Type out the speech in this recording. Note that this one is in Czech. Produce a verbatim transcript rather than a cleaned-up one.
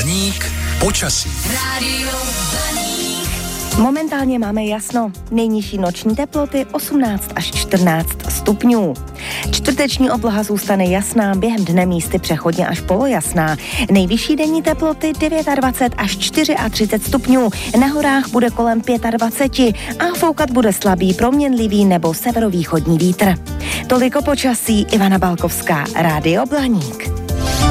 Blaník počasí. Rádio Blaník. Momentálně máme jasno. Nejnižší noční teploty osmnáct až čtrnáct stupňů. Čtvrteční obloha zůstane jasná, během dne místy přechodně až polojasná. Nejvyšší denní teploty dvacet devět až třicet čtyři stupňů. Na horách bude kolem dvacet pět a foukat bude slabý proměnlivý nebo severovýchodní vítr. Toliko počasí, Ivana Balkovská, Rádio Blaník.